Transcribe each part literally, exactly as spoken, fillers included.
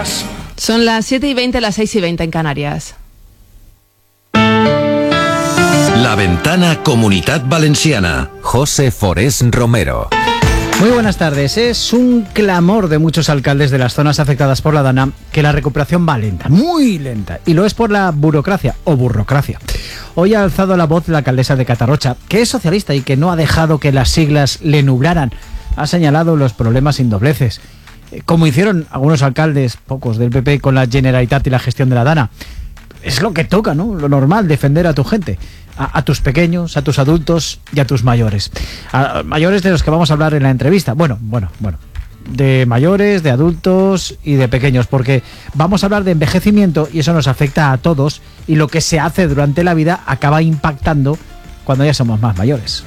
Canarias. Son las siete y veinte, las seis y veinte en Canarias. La Ventana Comunitat Valenciana. José Forés Romero. Muy buenas tardes. Es un clamor de muchos alcaldes de las zonas afectadas por la Dana que la recuperación va lenta, muy lenta, y lo es por la burocracia o burrocracia. Hoy ha alzado la voz la alcaldesa de Catarrocha, que es socialista y que no ha dejado que las siglas le nublaran. Ha señalado los problemas sin dobleces, como hicieron algunos alcaldes, pocos del P P, con la Generalitat y la gestión de la Dana. Es lo que toca, ¿no? Lo normal, defender a tu gente. A, a tus pequeños, a tus adultos y a tus mayores. A mayores de los que vamos a hablar en la entrevista. Bueno, bueno, bueno. De mayores, de adultos y de pequeños, porque vamos a hablar de envejecimiento y eso nos afecta a todos, y lo que se hace durante la vida acaba impactando cuando ya somos más mayores.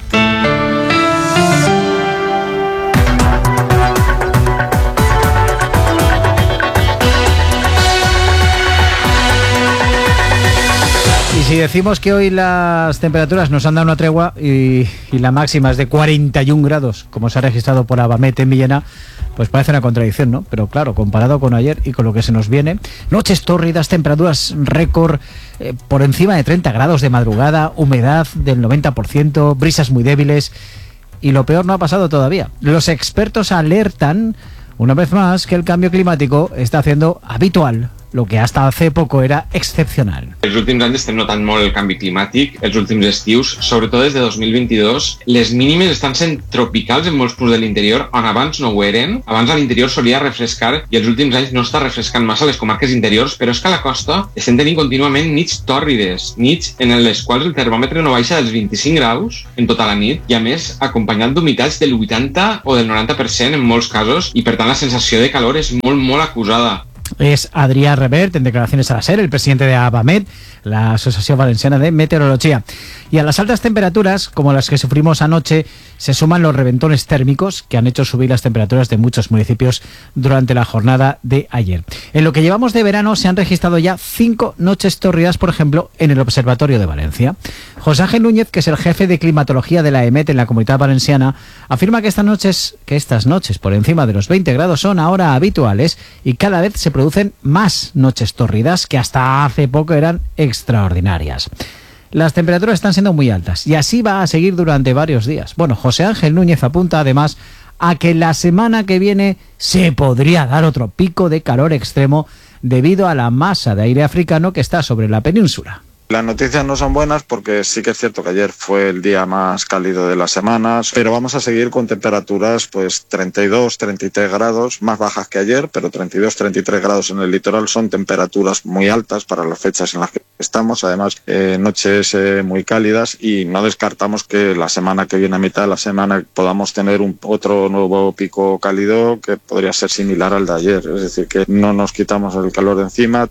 Y si decimos que hoy las temperaturas nos han dado una tregua y, y la máxima es de cuarenta y un grados, como se ha registrado por Abamet en Villena, pues parece una contradicción, ¿no? Pero claro, comparado con ayer y con lo que se nos viene, noches tórridas, temperaturas récord, eh, por encima de treinta grados de madrugada, humedad del noventa por ciento, brisas muy débiles, y lo peor no ha pasado todavía. Los expertos alertan, una vez más, que el cambio climático está haciendo habitual lo que hasta hace poco era excepcional. Els últims anys estem notant molt el canvi climàtic, els últims estius, sobretot des de dos mil veintidós, les mínimes estan sent tropicals en molts punts de l'interior, on abans no ho eren. Abans a l'interior solia refrescar i els últims anys no està refrescant massa les comarques interiors, però és que a la costa estem tenint contínuament nits tòrrides, nits en les quals el termòmetre no baixa dels vint-i-cinc graus en tota la nit, i a més acompanyat d'humitats del vuitanta o del noranta per cent en molts casos, i per tant la sensació de calor és molt, molt acusada. Es Adrià Revert, en declaraciones a la SER, el presidente de Abamet, la Asociación Valenciana de Meteorología. Y a las altas temperaturas, como las que sufrimos anoche, se suman los reventones térmicos que han hecho subir las temperaturas de muchos municipios durante la jornada de ayer. En lo que llevamos de verano se han registrado ya cinco noches tórridas, por ejemplo, en el Observatorio de Valencia. José Ángel Núñez, que es el jefe de climatología de la EMET en la Comunidad Valenciana, afirma que estas noches, que estas noches por encima de los veinte grados son ahora habituales y cada vez se producen más noches tórridas que hasta hace poco eran extraordinarias. Las temperaturas están siendo muy altas y así va a seguir durante varios días. Bueno, José Ángel Núñez apunta además a que la semana que viene se podría dar otro pico de calor extremo debido a la masa de aire africano que está sobre la península. Las noticias no son buenas porque sí que es cierto que ayer fue el día más cálido de las semanas, pero vamos a seguir con temperaturas pues treinta y dos, treinta y tres grados, más bajas que ayer, pero treinta y dos, treinta y tres grados en el litoral son temperaturas muy altas para las fechas en las que estamos, además eh, noches eh, muy cálidas, y no descartamos que la semana que viene, a mitad de la semana, podamos tener un otro nuevo pico cálido que podría ser similar al de ayer, es decir, que no nos quitamos el calor de encima.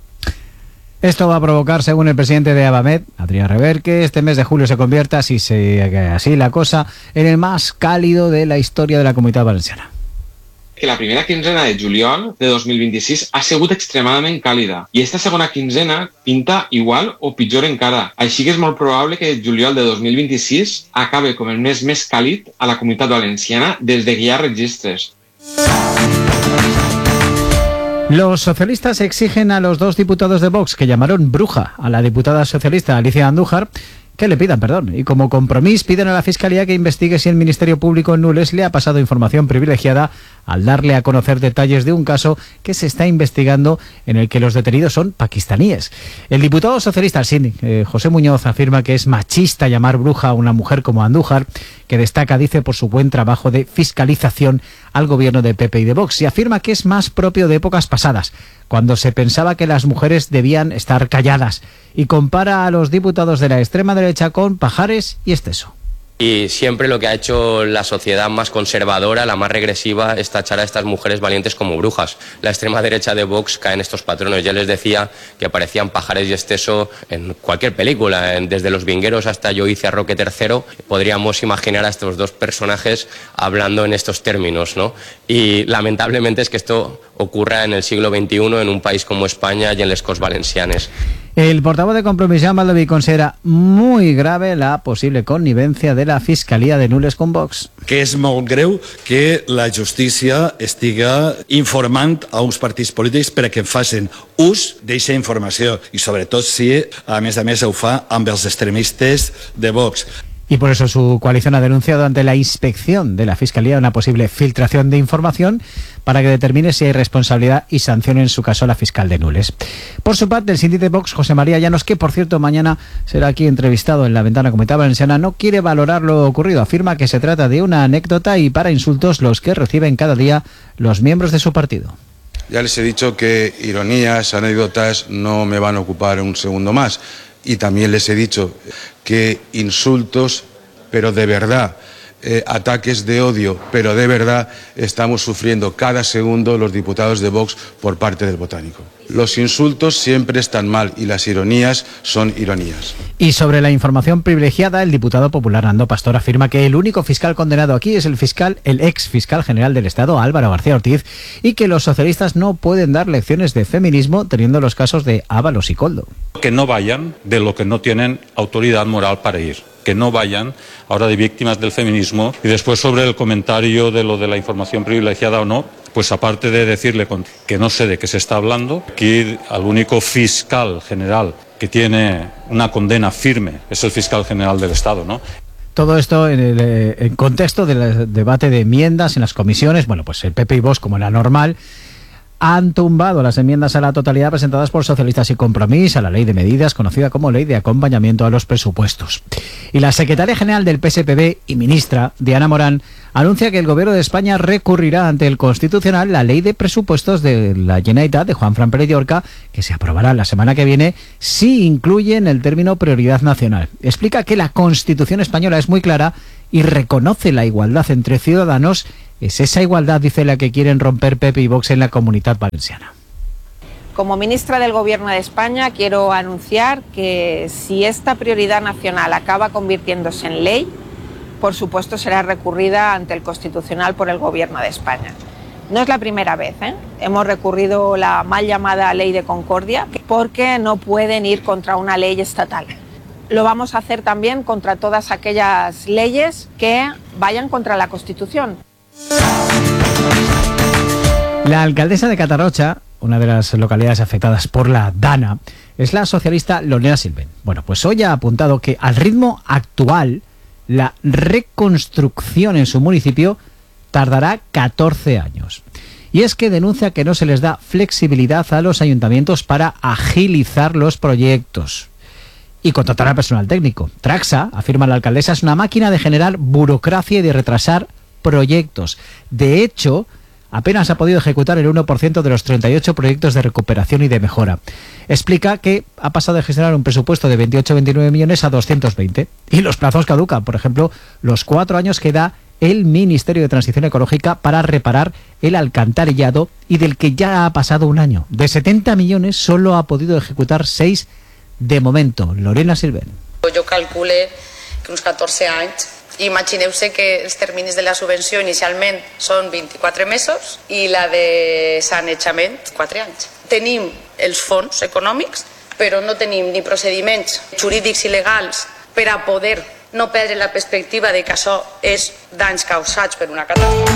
Esto va a provocar, según el presidente de Abamet, Adrià Revert, que este mes de julio se convierta, si se así la cosa, en el más cálido de la historia de la Comunitat Valenciana. Que la primera quinzena de juliol de dos mil vint-i-sis ha sigut extremadament càlida i esta segona quinzena pinta igual o pitjor encara. Així que és molt probable que el juliol de dos mil vint-i-sis acabe com el mes més càlid a la Comunitat Valenciana des de que hi ha registres. Los socialistas exigen a los dos diputados de Vox que llamaron bruja a la diputada socialista Alicia Andújar que le pidan perdón, y como compromiso piden a la Fiscalía que investigue si el Ministerio Público en Nules le ha pasado información privilegiada al darle a conocer detalles de un caso que se está investigando en el que los detenidos son pakistaníes. El diputado socialista al cine, eh, José Muñoz, afirma que es machista llamar bruja a una mujer como Andújar, que destaca, dice, por su buen trabajo de fiscalización al gobierno de P P y de Vox, y afirma que es más propio de épocas pasadas, cuando se pensaba que las mujeres debían estar calladas, y compara a los diputados de la extrema derecha con Pajares y Esteso. Y siempre lo que ha hecho la sociedad más conservadora, la más regresiva, es tachar a estas mujeres valientes como brujas. La extrema derecha de Vox cae en estos patrones. Ya les decía que aparecían Pajares y Esteso en cualquier película, en, desde Los Vingueros hasta Yo hice a Roque tercero. Podríamos imaginar a estos dos personajes hablando en estos términos, ¿no? Y lamentablemente es que esto ocurra en el siglo veintiuno en un país como España y en les Corts Valencianes. El portavoz de Compromís, Jean Baldoví, considera muy grave la posible connivencia de la Fiscalia de Nules con Vox. Que és molt greu que la justícia estiga informant a uns partits polítics perquè facin ús d'aquesta informació i sobretot si, a més a més, ho fa amb els extremistes de Vox. Y por eso su coalición ha denunciado ante la inspección de la Fiscalía una posible filtración de información para que determine si hay responsabilidad y sancione en su caso a la fiscal de Nules. Por su parte, el síndic de Vox, José María Llanos, que por cierto mañana será aquí entrevistado en la Ventana Comunitaria Valenciana, no quiere valorar lo ocurrido. Afirma que se trata de una anécdota y para insultos los que reciben cada día los miembros de su partido. Ya les he dicho que ironías, anécdotas no me van a ocupar un segundo más. Y también les he dicho que insultos, pero de verdad, eh, ataques de odio, pero de verdad, estamos sufriendo cada segundo los diputados de Vox por parte del Botánico. Los insultos siempre están mal y las ironías son ironías. Y sobre la información privilegiada, el diputado popular Nando Pastor afirma que el único fiscal condenado aquí es el fiscal, el ex fiscal general del Estado, Álvaro García Ortiz, y que los socialistas no pueden dar lecciones de feminismo teniendo los casos de Ábalos y Koldo. Que no vayan de lo que no tienen autoridad moral para ir. Que no vayan ahora de víctimas del feminismo. Y después sobre el comentario de lo de la información privilegiada o no, pues aparte de decirle que no sé de qué se está hablando, que al único fiscal general que tiene una condena firme es el fiscal general del Estado, ¿no? Todo esto en el en contexto del debate de enmiendas en las comisiones. Bueno, pues el P P y Vox, como era normal, han tumbado las enmiendas a la totalidad presentadas por Socialistas y Compromís a la ley de medidas conocida como Ley de Acompañamiento a los Presupuestos. Y la secretaria general del P S P B y ministra, Diana Morán, anuncia que el Gobierno de España recurrirá ante el Constitucional la Ley de Presupuestos de la Generalitat de Juan Fran Pérez de Orca, que se aprobará la semana que viene si incluyen el término prioridad nacional. Explica que la Constitución española es muy clara y reconoce la igualdad entre ciudadanos. Es esa igualdad, dice, la que quieren romper P P y Vox en la Comunidad Valenciana. Como ministra del Gobierno de España quiero anunciar que si esta prioridad nacional acaba convirtiéndose en ley, por supuesto será recurrida ante el Constitucional por el Gobierno de España. No es la primera vez, ¿eh? Hemos recurrido la mal llamada Ley de Concordia porque no pueden ir contra una ley estatal. Lo vamos a hacer también contra todas aquellas leyes que vayan contra la Constitución. La alcaldesa de Catarrocha, una de las localidades afectadas por la Dana, es la socialista Lorena Silven. Bueno, pues hoy ha apuntado que al ritmo actual la reconstrucción en su municipio tardará catorce años. Y es que denuncia que no se les da flexibilidad a los ayuntamientos para agilizar los proyectos y contratar al personal técnico. Traxa, afirma la alcaldesa, es una máquina de generar burocracia y de retrasar proyectos. De hecho, apenas ha podido ejecutar el uno por ciento de los treinta y ocho proyectos de recuperación y de mejora. Explica que ha pasado de gestionar un presupuesto de veintiocho a veintinueve millones a doscientos veinte. Y los plazos caducan. Por ejemplo, los cuatro años que da el Ministerio de Transición Ecológica para reparar el alcantarillado y del que ya ha pasado un año. De setenta millones solo ha podido ejecutar seis de momento. Lorena Silven. Jo calcule que uns catorze anys. Imagineu-se que els terminis de la subvenció inicialment són vint-i-quatre mesos i la de sanejament quatre anys. Tenim els fons econòmics, però no tenim ni procediments jurídics i legals per a poder no perdre la perspectiva de que això és danys causats per una catàstrofe.